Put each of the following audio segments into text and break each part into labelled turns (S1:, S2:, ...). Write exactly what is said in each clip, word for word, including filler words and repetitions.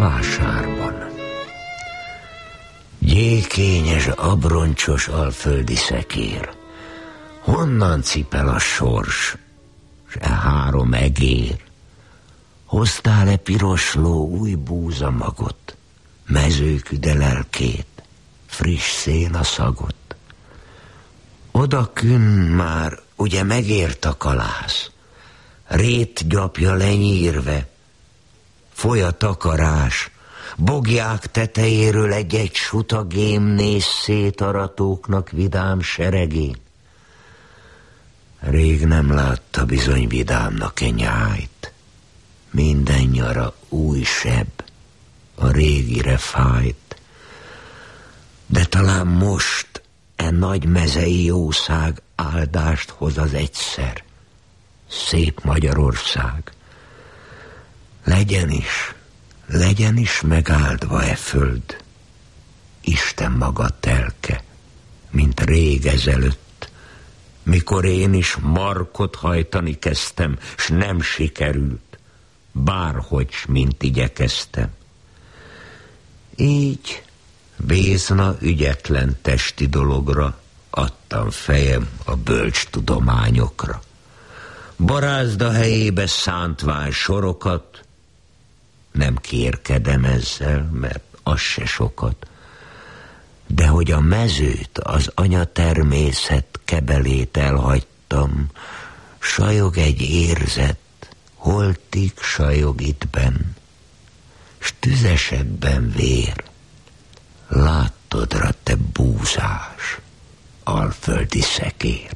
S1: vásárban. Gyékényes, abroncsos alföldi szekér, honnan cipel a sors, s e három egér? Hoztál-e piros ló új búzamagot, mezőküde lelkét, friss szén a szagot? Odakünn már ugye megért a kalász, rét gyapja lenyírve, foly a takarás, bogják tetejéről egy-egy sutagém néz szét aratóknak vidám seregén. Rég nem látta bizony vidámnak e nyájt, minden nyara új seb, a régire fájt. De talán most e nagy mezei jószág áldást hoz az egyszer, szép Magyarország. Legyen is, legyen is megáldva e föld, Isten maga telke, mint rég ezelőtt, mikor én is markot hajtani kezdtem, s nem sikerült, bárhogy, mint igyekeztem. Így vézna ügyetlen testi dologra adtam fejem a bölcs tudományokra. Barázda helyébe szántván sorokat, nem kérkedem ezzel, mert az se sokat, de hogy a mezőt, az anyatermészet kebelét elhagytam, sajog egy érzet, holtig sajog itt benn, s tüzesekben vér. Láttodra, te búzás, alföldi szekér.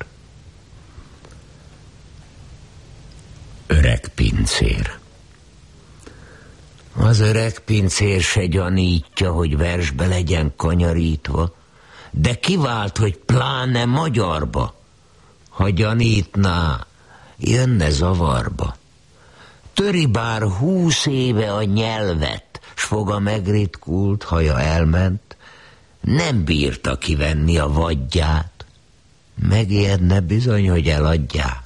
S1: Öreg pincér. Az öreg pincér se gyanítja, hogy versbe legyen kanyarítva, de kivált, hogy pláne magyarba. Ha gyanítná, jönne zavarba. Töri bár húsz éve a nyelvet, s foga megritkult, haja elment, nem bírta kivenni a vadját. Megijedne bizony, hogy eladják.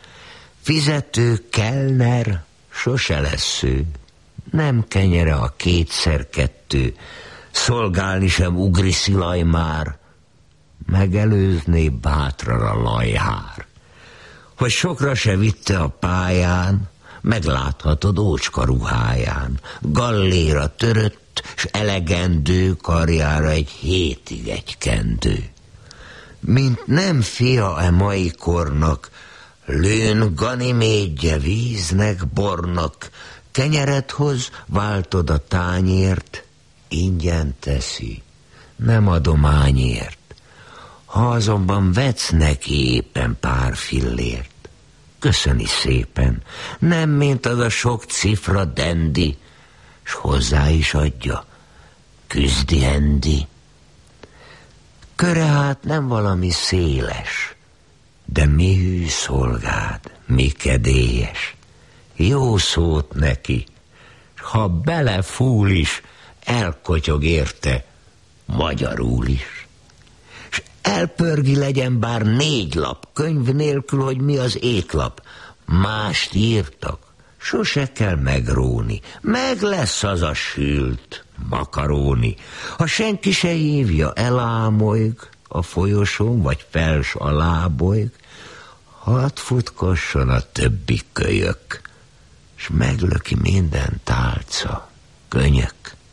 S1: Fizető kellner sose lesz ő, nem kenyere a kétszer kettő, szolgálni sem ugri szilaj már, megelőzné bátran a lajhár. Hogy sokra se vitte a pályán, megláthatod ócska ruháján, galléra törött, s elegendő karjára egy hétig egy kendő. Mint nem fia e mai kornak, lőn Ganimédje víznek, bornak, kenyeret hoz, váltod a tányért, ingyen teszi, nem adományért. Ha azonban vetsz neki éppen pár fillért, köszöni szépen, nem mint az a sok cifra dendi, s hozzá is adja, küzdi hendi. Köre hát nem valami széles, de mi hű szolgád, mi kedélyes. Jó szót neki, ha belefúl is, elkotyog érte, magyarul is. S elpörgi legyen bár négy lap, könyv nélkül, hogy mi az étlap. Mást írtak, sose kell megróni, meg lesz az a sült makaróni. Ha senki se hívja, elámolyg a folyosón, vagy fels alábolyg, hadd futkosson a többi kölyök, s meglöki minden tálca, könyök.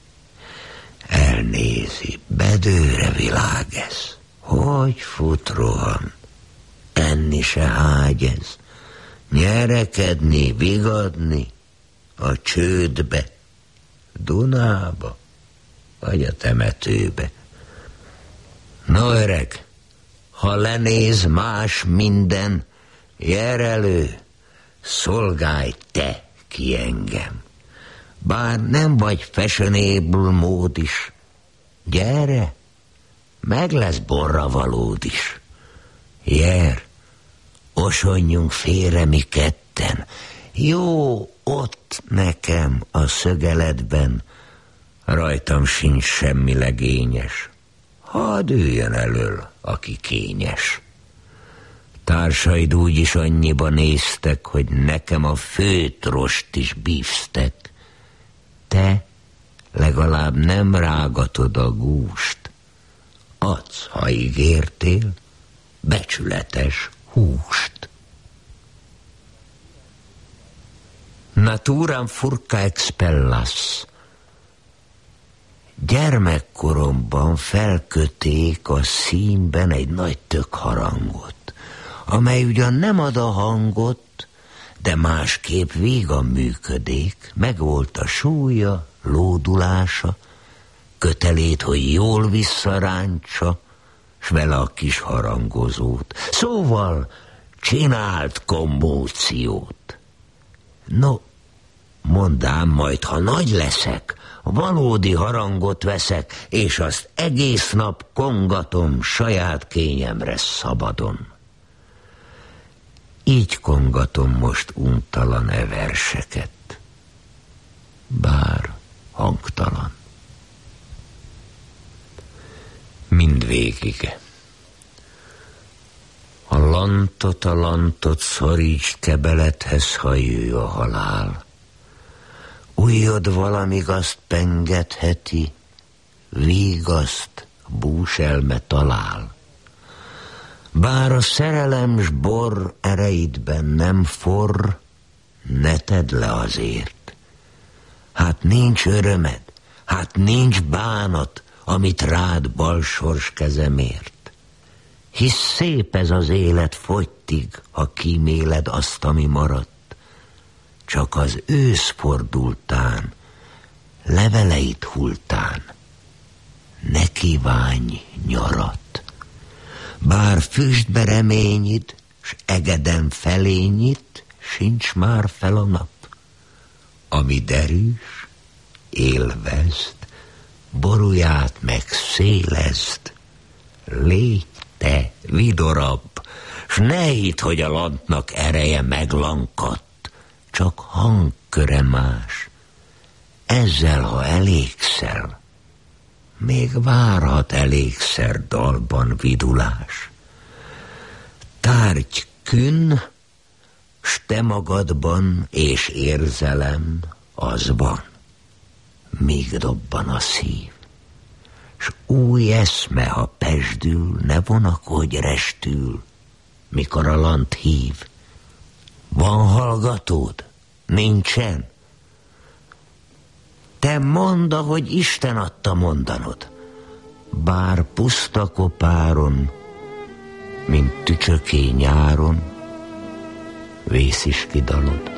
S1: Elnézi, bedőre világ ez, hogy fut rohan, enni se hágyez, nyerekedni, vigadni a csődbe, Dunába, vagy a temetőbe. No öreg, ha lenéz más minden, jár elő, szolgálj te ki engem. Bár nem vagy fashionable mód is, gyere, meg lesz borra valód is. Jár, osonjunk félre mi ketten, jó ott nekem a szögeletben, rajtam sincs semmi legényes. Hadd üljön elől, aki kényes. Társaid úgyis annyiba néztek, hogy nekem a főt rost is bífsztek. Te legalább nem rágatod a gúst. Adsz, ha ígértél, becsületes húst. Naturam furca expellas. Gyermekkoromban felköték a színben egy nagy tök harangot, amely ugyan nem ad a hangot, de másképp vígan működik, megvolt a súlya, lódulása, kötelét, hogy jól visszaráncsa, s vele a kis harangozót. Szóval csinált kommóciót. No, mondám, majd, ha nagy leszek, valódi harangot veszek, és azt egész nap kongatom saját kényemre szabadon. Így kongatom most untalan e verseket, bár hangtalan. Mindvégig. A lantot, a lantot szorítsd kebelethez, ha jő a halál. Ujjod valamig azt pengetheti, vígaszt búselme talál. Bár a szerelem s bor ereidben nem forr, ne tedd le azért. Hát nincs örömed, hát nincs bánat, amit rád bal sors kezemért. Hisz szép ez az élet fogytig, ha kíméled azt, ami maradt. Csak az ősz fordultán, leveleit hultán, ne kívánj nyarat. Bár füstbe reményid, s egeden felé nyit, sincs már fel a nap. Ami derűs, élvezd, borúját meg szélezd, légy te vidorabb, s ne hidd, hogy a lantnak ereje meglankadt, csak hangköre más. Ezzel, ha elégszel, még várhat elégszer dalban vidulás. Tárgy kün, s te magadban és érzelem az van, míg dobban a szív. S új eszme, ha pesdül, ne vonakodj restül, mikor a lant hív. Van hallgatód? Nincsen? Te mondd, ahogy Isten adta mondanod, bár puszta kopáron, mint tücsöké nyáron, vész is kidalod.